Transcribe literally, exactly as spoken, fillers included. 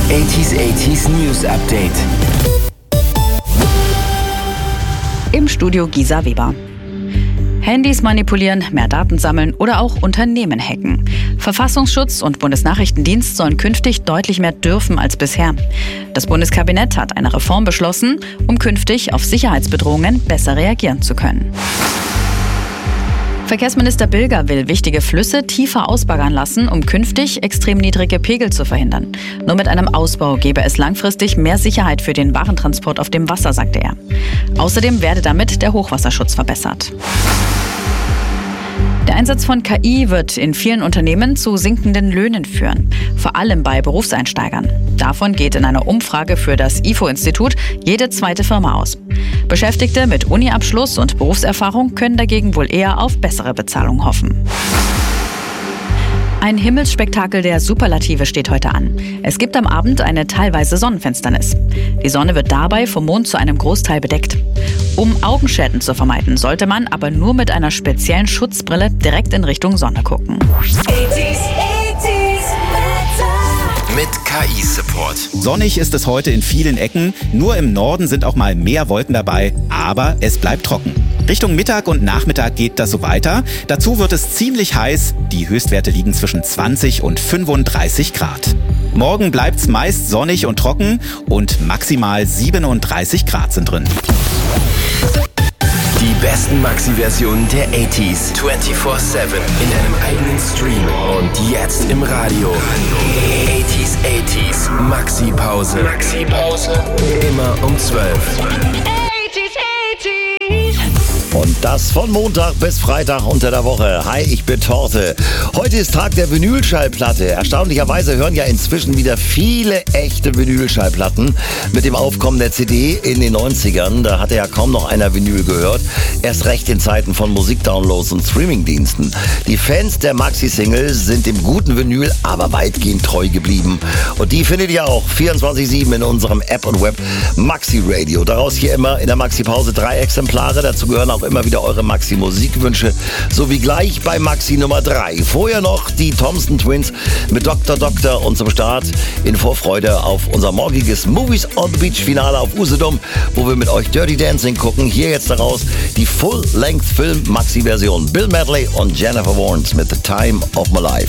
achtziger achtziger News Update. Im Studio Gisa Weber. Handys manipulieren, mehr Daten sammeln oder auch Unternehmen hacken. Verfassungsschutz und Bundesnachrichtendienst sollen künftig deutlich mehr dürfen als bisher. Das Bundeskabinett hat eine Reform beschlossen, um künftig auf Sicherheitsbedrohungen besser reagieren zu können. Verkehrsminister Bilger will wichtige Flüsse tiefer ausbaggern lassen, um künftig extrem niedrige Pegel zu verhindern. Nur mit einem Ausbau gäbe es langfristig mehr Sicherheit für den Warentransport auf dem Wasser, sagte er. Außerdem werde damit der Hochwasserschutz verbessert. Der Einsatz von K I wird in vielen Unternehmen zu sinkenden Löhnen führen, vor allem bei Berufseinsteigern. Davon geht in einer Umfrage für das I F O-Institut jede zweite Firma aus. Beschäftigte mit Uni-Abschluss und Berufserfahrung können dagegen wohl eher auf bessere Bezahlung hoffen. Ein Himmelsspektakel der Superlative steht heute an. Es gibt am Abend eine teilweise Sonnenfinsternis. Die Sonne wird dabei vom Mond zu einem Großteil bedeckt. Um Augenschäden zu vermeiden, sollte man aber nur mit einer speziellen Schutzbrille direkt in Richtung Sonne gucken. Mit K I-Support. Sonnig ist es heute in vielen Ecken. Nur im Norden sind auch mal mehr Wolken dabei, aber es bleibt trocken. Richtung Mittag und Nachmittag geht das so weiter. Dazu wird es ziemlich heiß. Die Höchstwerte liegen zwischen zwanzig und fünfunddreißig Grad. Morgen bleibt's meist sonnig und trocken und maximal siebenunddreißig Grad sind drin. Die besten Maxi-Versionen der achtziger vierundzwanzig sieben in einem eigenen Stream und jetzt im Radio. achtziger achtziger Maxi-Pause. Maxi-Pause. Immer um zwölf. Und das von Montag bis Freitag unter der Woche. Hi, ich bin Torte. Heute ist Tag der Vinylschallplatte. Erstaunlicherweise hören ja inzwischen wieder viele echte Vinylschallplatten. Mit dem Aufkommen der C D in den neunzigern, da hatte ja kaum noch einer Vinyl gehört. Erst recht in Zeiten von Musikdownloads und Streamingdiensten. Die Fans der Maxi-Singles sind dem guten Vinyl aber weitgehend treu geblieben. Und die findet ihr auch vierundzwanzig sieben in unserem App und Web Maxi Radio. Daraus hier immer in der Maxi-Pause drei Exemplare. Dazu gehören auch immer wieder eure Maxi-Musikwünsche, sowie gleich bei Maxi Nummer drei. Vorher noch die Thompson Twins mit Doktor Doktor und zum Start in Vorfreude auf unser morgiges Movies on the Beach Finale auf Usedom, wo wir mit euch Dirty Dancing gucken. Hier jetzt daraus die Full-Length-Film-Maxi-Version. Bill Medley und Jennifer Warnes mit The Time of My Life.